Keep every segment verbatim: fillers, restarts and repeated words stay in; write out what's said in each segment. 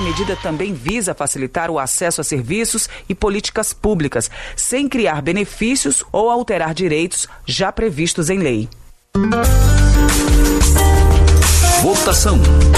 medida também visa facilitar o acesso a serviços e políticas públicas, sem criar benefícios ou alterar direitos já previstos em lei. Votação.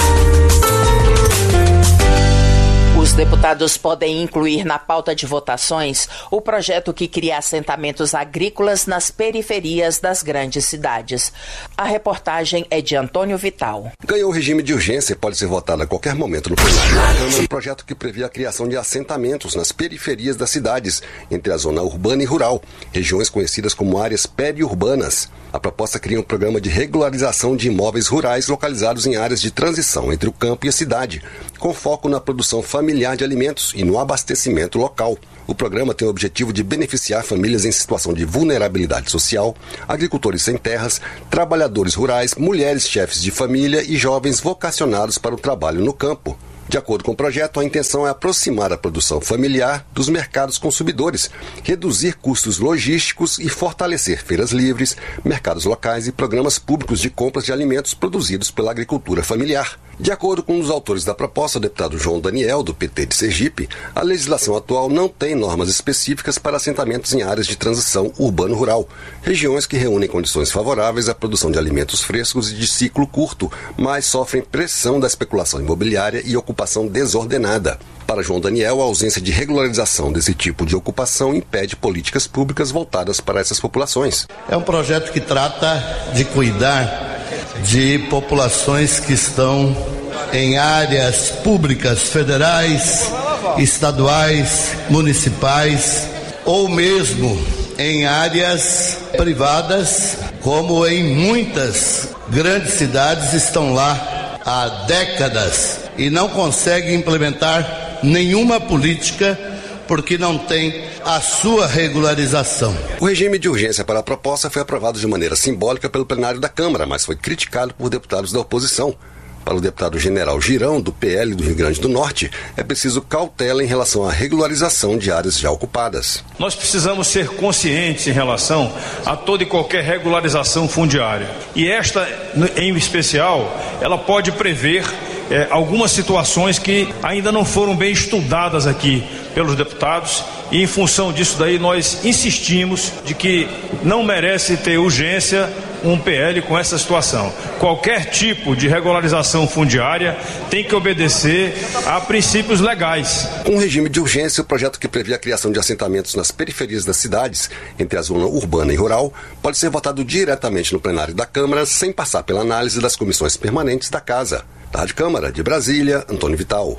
Os deputados podem incluir na pauta de votações o projeto que cria assentamentos agrícolas nas periferias das grandes cidades. A reportagem é de Antônio Vital. Ganhou o regime de urgência e pode ser votado a qualquer momento no plenário da Câmara um projeto que prevê a criação de assentamentos nas periferias das cidades, entre a zona urbana e rural, regiões conhecidas como áreas periurbanas. A proposta cria um programa de regularização de imóveis rurais localizados em áreas de transição entre o campo e a cidade, com foco na produção familiar de alimentos e no abastecimento local. O programa tem o objetivo de beneficiar famílias em situação de vulnerabilidade social, agricultores sem terras, trabalhadores rurais, mulheres chefes de família e jovens vocacionados para o trabalho no campo. De acordo com o projeto, a intenção é aproximar a produção familiar dos mercados consumidores, reduzir custos logísticos e fortalecer feiras livres, mercados locais e programas públicos de compras de alimentos produzidos pela agricultura familiar. De acordo com um dos autores da proposta, o deputado João Daniel, do P T de Sergipe, a legislação atual não tem normas específicas para assentamentos em áreas de transição urbano-rural, regiões que reúnem condições favoráveis à produção de alimentos frescos e de ciclo curto, mas sofrem pressão da especulação imobiliária e ocupação desordenada. Para João Daniel, a ausência de regularização desse tipo de ocupação impede políticas públicas voltadas para essas populações. É um projeto que trata de cuidar de populações que estão em áreas públicas federais, estaduais, municipais ou mesmo em áreas privadas, como em muitas grandes cidades estão lá há décadas e não conseguem implementar nenhuma política porque não tem a sua regularização. O regime de urgência para a proposta foi aprovado de maneira simbólica pelo plenário da Câmara, mas foi criticado por deputados da oposição. Para o deputado General Girão, do P L do Rio Grande do Norte, é preciso cautela em relação à regularização de áreas já ocupadas. Nós precisamos ser conscientes em relação a toda e qualquer regularização fundiária. E esta, em especial, ela pode prever é, algumas situações que ainda não foram bem estudadas aqui pelos deputados, e em função disso daí nós insistimos de que não merece ter urgência um P L com essa situação. Qualquer tipo de regularização fundiária tem que obedecer a princípios legais. Com o regime de urgência, o projeto que prevê a criação de assentamentos nas periferias das cidades, entre a zona urbana e rural, pode ser votado diretamente no plenário da Câmara, sem passar pela análise das comissões permanentes da Casa. Da Rádio Câmara, de Brasília, Antônio Vital.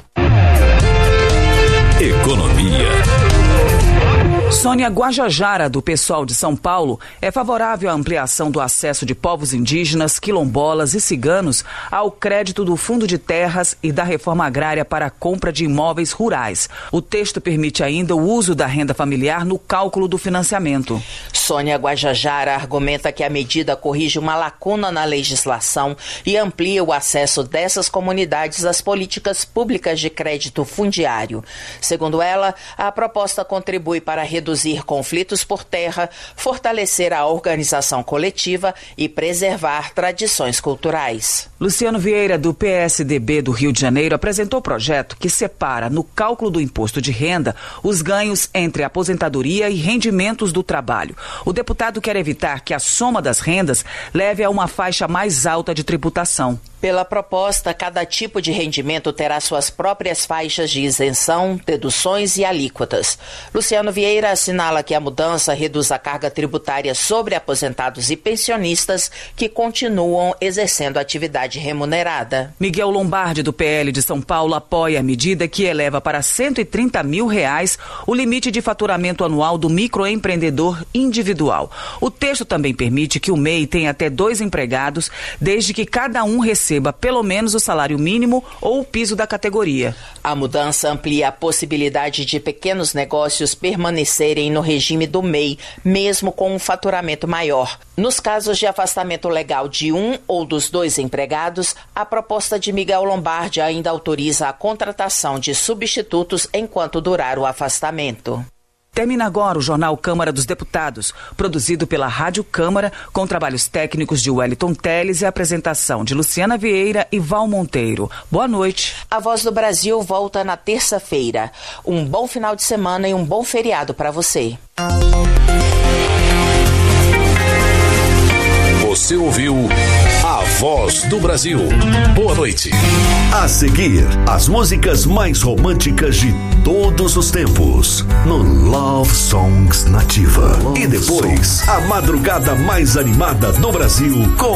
Economia. Sônia Guajajara, do PSOL de São Paulo, é favorável à ampliação do acesso de povos indígenas, quilombolas e ciganos ao crédito do Fundo de Terras e da reforma agrária para a compra de imóveis rurais. O texto permite ainda o uso da renda familiar no cálculo do financiamento. Sônia Guajajara argumenta que a medida corrige uma lacuna na legislação e amplia o acesso dessas comunidades às políticas públicas de crédito fundiário. Segundo ela, a proposta contribui para reduzir conflitos por terra, fortalecer a organização coletiva e preservar tradições culturais. Luciano Vieira, do P S D B do Rio de Janeiro, apresentou o projeto que separa no cálculo do imposto de renda os ganhos entre aposentadoria e rendimentos do trabalho. O deputado quer evitar que a soma das rendas leve a uma faixa mais alta de tributação. Pela proposta, cada tipo de rendimento terá suas próprias faixas de isenção, deduções e alíquotas. Luciano Vieira assinala que a mudança reduz a carga tributária sobre aposentados e pensionistas que continuam exercendo atividade remunerada. Miguel Lombardi, do P L de São Paulo, apoia a medida que eleva para cento e trinta mil reais o limite de faturamento anual do microempreendedor individual. O texto também permite que o M E I tenha até dois empregados, desde que cada um receba pelo menos o salário mínimo ou o piso da categoria. A mudança amplia a possibilidade de pequenos negócios permanecerem no regime do M E I, mesmo com um faturamento maior. Nos casos de afastamento legal de um ou dos dois empregados, a proposta de Miguel Lombardi ainda autoriza a contratação de substitutos enquanto durar o afastamento. Termina agora o Jornal Câmara dos Deputados, produzido pela Rádio Câmara, com trabalhos técnicos de Wellington Teles e apresentação de Luciana Vieira e Val Monteiro. Boa noite. A Voz do Brasil volta na terça-feira. Um bom final de semana e um bom feriado para você. Você ouviu A Voz do Brasil. Boa noite. A seguir, as músicas mais românticas de todos os tempos no Love Songs Nativa. Love e depois, Songs. A madrugada mais animada do Brasil com